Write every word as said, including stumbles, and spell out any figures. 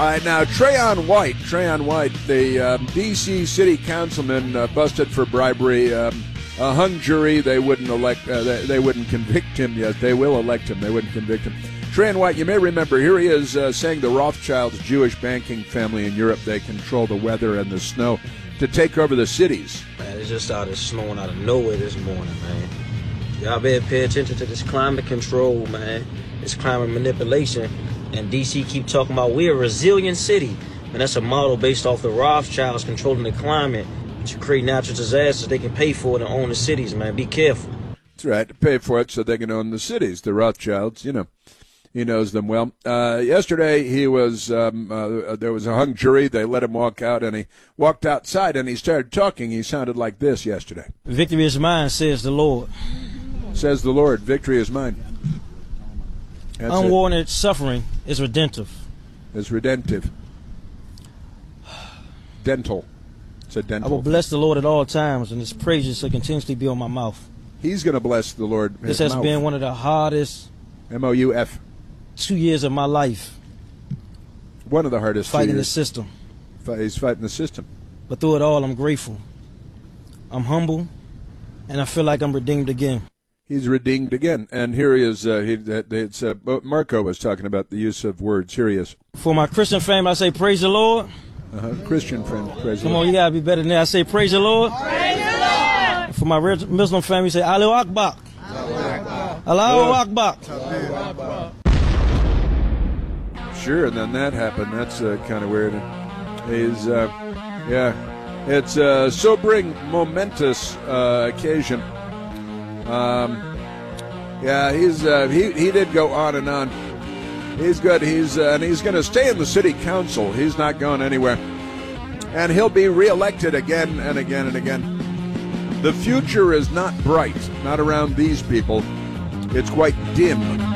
right, now, Trayon White, Trayon White, the um, D C city councilman uh, busted for bribery. Um, a hung jury, they wouldn't elect, uh, they, they wouldn't convict him yet. They will elect him. They wouldn't convict him. Trayon White, you may remember, here he is uh, saying the Rothschilds, Jewish banking family in Europe, they control the weather and the snow to take over the cities. Man, it just started snowing out of nowhere this morning, man. Y'all better pay attention to this climate control, man. This climate manipulation. And D C keep talking about we're a resilient city. And that's a model based off the Rothschilds controlling the climate. To create natural disasters, they can pay for it and own the cities, man. Be careful. That's right, to pay for it so they can own the cities. The Rothschilds, you know, he knows them well. Uh, yesterday, he was um, uh, there was a hung jury. They let him walk out, and he walked outside, and he started talking. He sounded like this yesterday. Victory is mine, says the Lord. Says the Lord, victory is mine. That's Unwarranted it. Suffering is redemptive. It's redemptive. Dental. It's a dental. I will bless the Lord at all times, and his praises shall continuously be on my mouth. He's going to bless the Lord. This has mouth. been one of the hardest M O U F two years of my life. One of the hardest fighting two the years. system. He's fighting the system. But through it all, I'm grateful. I'm humble, and I feel like I'm redeemed again. He's redeemed again, and here he is. Uh, he, it's uh, Marco was talking about the use of words. Here he is. For my Christian family, I say praise the Lord. Uh-huh. Christian friend, praise the Come Lord. on, you gotta be better than that. I say praise the Lord. Praise the Lord. For my Muslim family, say Allahu Akbar. Allahu Akbar. Sure, and then that happened. That's uh, kind of weird. He's, uh, yeah, it's a sobering, momentous uh, occasion. Um, yeah, he's uh, he he did go on and on. He's good. He's uh, and he's going to stay in the city council. He's not going anywhere, and he'll be reelected again and again and again. The future is not bright, not around these people. It's quite dim.